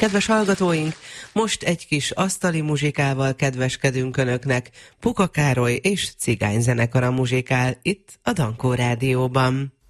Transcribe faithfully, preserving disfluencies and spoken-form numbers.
Kedves hallgatóink, most egy kis asztali muzsikával kedveskedünk Önöknek. Puka Károly és Cigány zenekara muzsikál itt a Dankó Rádióban.